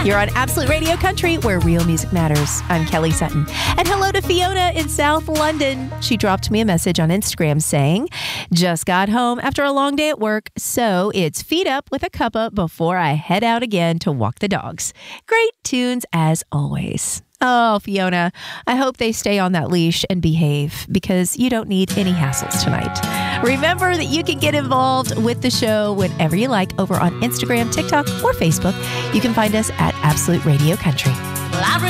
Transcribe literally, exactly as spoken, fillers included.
You're on Absolute Radio Country, where real music matters. I'm Kelly Sutton. And hello to Fiona in South London. She dropped me a message on Instagram saying, just got home after a long day at work, so it's feet up with a cuppa before I head out again to walk the dogs. Great tunes as always. Oh, Fiona, I hope they stay on that leash and behave, because you don't need any hassles tonight. Remember that you can get involved with the show whenever you like over on Instagram, TikTok, or Facebook. You can find us at Absolute Radio Country.